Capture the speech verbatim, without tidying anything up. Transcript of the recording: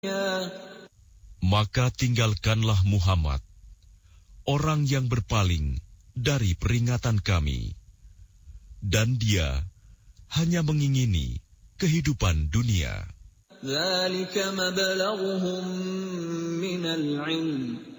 Maka tinggalkanlah Muhammad, orang yang berpaling dari peringatan kami, dan dia hanya mengingini kehidupan dunia. ذَلِكَ مَبْلَغُهُم مِّنَ الْعِلْمِ